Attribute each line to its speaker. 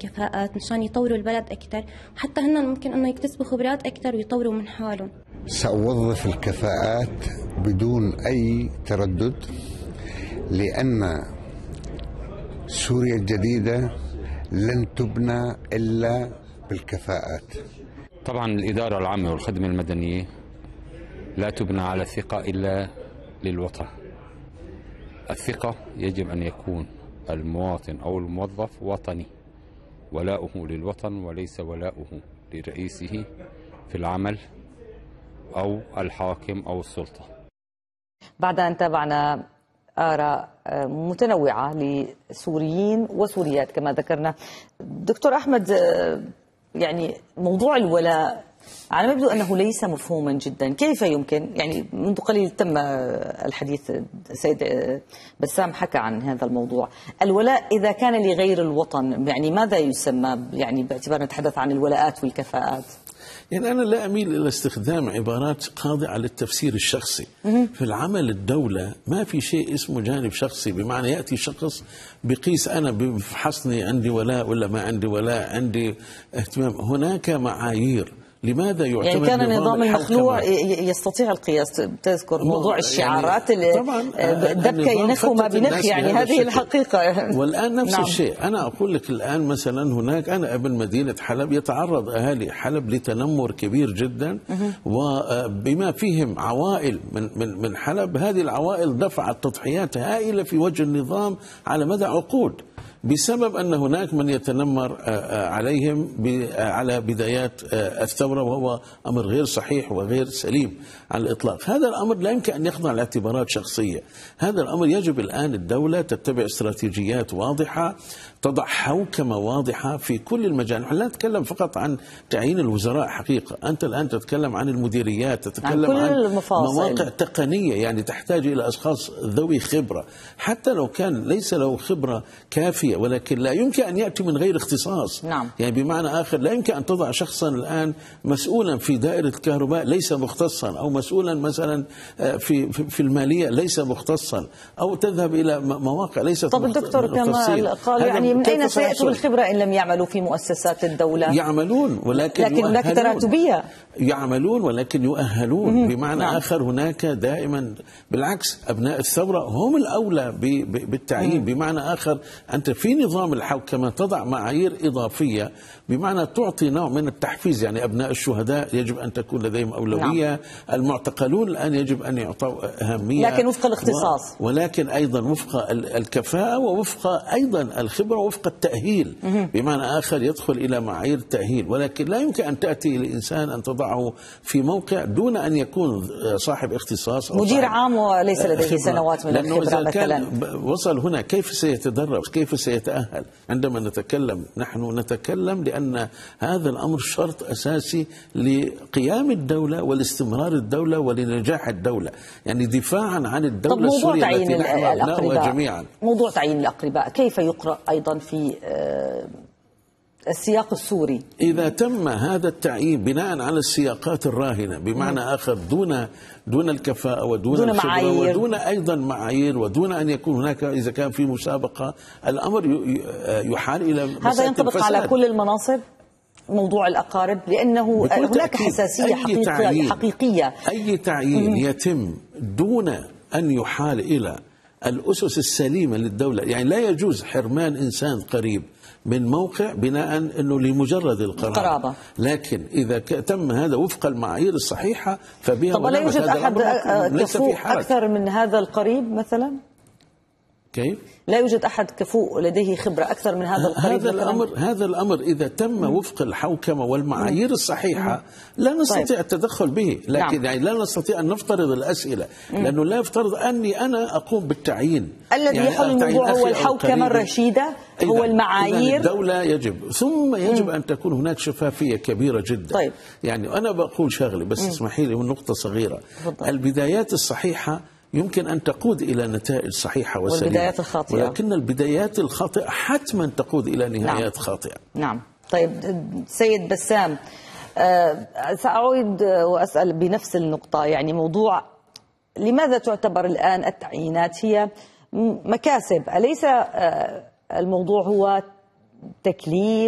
Speaker 1: الكفاءات مشان يطوروا البلد أكثر، وحتى هن ممكن إنه يكتسبوا خبرات أكثر ويطوروا من حالهم.
Speaker 2: سأوظف الكفاءات بدون أي تردد، لأن سوريا الجديدة لن تبنى إلا بالكفاءات.
Speaker 3: طبعا الإدارة العامة والخدمة المدنية لا تبنى على الثقة إلا للوطن. الثقة يجب أن يكون المواطن أو الموظف وطني، ولاؤه للوطن وليس ولاؤه لرئيسه في العمل أو الحاكم أو السلطة.
Speaker 4: بعد أن تابعنا آراء متنوعة لسوريين وسوريات كما ذكرنا، دكتور أحمد، يعني موضوع الولاء على ما يبدو أنه ليس مفهوما جدا. كيف يمكن، يعني منذ قليل تم الحديث، سيد بسام حكى عن هذا الموضوع، الولاء إذا كان لغير الوطن يعني ماذا يسمى، يعني باعتبار نتحدث عن الولاءات والكفاءات؟
Speaker 5: يعني أنا لا أميل إلى استخدام عبارات خاضعة للتفسير الشخصي. في العمل الدولة ما في شيء اسمه جانب شخصي، بمعنى يأتي شخص بقيس أنا بفحصني عندي ولاء ولا ما عندي ولاء، عندي اهتمام. هناك معايير. لماذا يعتمد
Speaker 4: يعني كان النظام المخلوع يستطيع القياس؟ تذكر موضوع الشعارات اللي دبك ينخ وما بنخ، يعني هذه الحقيقة.
Speaker 5: والآن نفس الشيء. أنا أقول لك الآن مثلا هناك، أنا ابن مدينة حلب، يتعرض أهالي حلب لتنمر كبير جدا، وبما فيهم عوائل من حلب. هذه العوائل دفعت تضحيات هائلة في وجه النظام على مدى عقود، بسبب أن هناك من يتنمر عليهم على بدايات الثورة، وهو أمر غير صحيح وغير سليم على الإطلاق. هذا الأمر لا يمكن أن يخضع لاعتبارات شخصية. هذا الأمر يجب الآن الدولة تتبع استراتيجيات واضحة، تضع حوكمة واضحة في كل المجال. لا نتكلم فقط عن تعيين الوزراء، حقيقة أنت الآن تتكلم عن المديريات، تتكلم عن مواقع تقنية يعني تحتاج إلى أشخاص ذوي خبرة، حتى لو كان ليس له خبرة كافية، ولكن لا يمكن أن يأتي من غير اختصاص. يعني بمعنى آخر لا يمكن أن تضع شخصا الآن مسؤولا في دائرة الكهرباء ليس مختصا، أو مسؤولا مثلا في المالية ليس مختصا، أو تذهب إلى مواقع ليست مختصة.
Speaker 4: طب الدكتور كما قال، يعني من أين سيأتوا بالخبرة إن لم يعملوا في مؤسسات الدولة؟
Speaker 5: يعملون ولكن
Speaker 4: هناك تراتبية.
Speaker 5: يعملون ولكن يؤهلون. بمعنى آخر هناك دائما بالعكس أبناء الثورة هم الأولى بالتعيين. بمعنى آخر أنت في نظام الحوكمة تضع معايير إضافية، بمعنى تعطي نوع من التحفيز. يعني أبناء الشهداء يجب أن تكون لديهم أولوية. المعتقلون الآن يجب أن يعطوا أهمية،
Speaker 4: لكن وفق الاختصاص،
Speaker 5: ولكن أيضا وفق الكفاءة، ووفق أيضا الخبرة، ووفق التأهيل. بمعنى آخر يدخل إلى معايير التأهيل. ولكن لا يمكن أن تأتي لإنسان أن تضعه في موقع دون أن يكون صاحب اختصاص،
Speaker 4: مدير عام وليس لديه سنوات من الخبرة مثلا.
Speaker 5: وصل هنا كيف سيتدرب، كيف سيتأهل؟ عندما نحن نتكلم لأن هذا الأمر شرط أساسي لقيام الدولة ولاستمرار الدولة ولنجاح الدولة، يعني دفاعا عن الدولة السورية التي نحن أبناؤها جميعا.
Speaker 4: موضوع تعيين الأقرباء كيف يقرأ أيضا في السياق السوري؟
Speaker 5: إذا تم هذا التعيين بناء على السياقات الراهنة، بمعنى آخر دون الكفاءة ودون الخبرة ودون أيضا معايير، ودون أن يكون هناك إذا كان في مسابقة، الأمر يحال إلى
Speaker 4: هذا ينطبق على كل المناصب. موضوع الأقارب، لأنه هناك حساسية حقيقية.
Speaker 5: أي تعيين يتم دون أن يحال إلى الأسس السليمة للدولة، يعني لا يجوز حرمان إنسان قريب من موقع بناء أنه لمجرد القرابة، لكن إذا تم هذا وفق المعايير الصحيحة فبها.
Speaker 4: طب لا يوجد أحد كفؤ أكثر من هذا القريب مثلا؟
Speaker 5: كيف؟
Speaker 4: لا يوجد أحد كفؤ لديه خبرة أكثر من هذا القريب؟
Speaker 5: هذا الأمر إذا تم وفق الحوكمة والمعايير الصحيحة لا نستطيع التدخل به، لكن يعني لا نستطيع أن نفترض الأسئلة، لأنه لا يفترض أني أنا أقوم بالتعيين.
Speaker 4: الذي يعني يحل الموضوع هو الحوكمة الرشيدة، هو المعايير.
Speaker 5: الدولة يجب، ثم يجب أن تكون هناك شفافية كبيرة جدا.
Speaker 4: طيب.
Speaker 5: يعني أنا بقول شغلة بس اسمحي لي من نقطة صغيرة. البدايات الصحيحة يمكن أن تقود إلى نتائج صحيحة وسليمة،
Speaker 4: والبدايات الخاطئة،
Speaker 5: ولكن البدايات الخاطئة حتما تقود إلى نهايات خاطئة.
Speaker 4: نعم. طيب سيد بسام، سأعود وأسأل بنفس النقطة، يعني موضوع لماذا تعتبر الآن التعيينات هي مكاسب؟ أليس الموضوع هو تكليف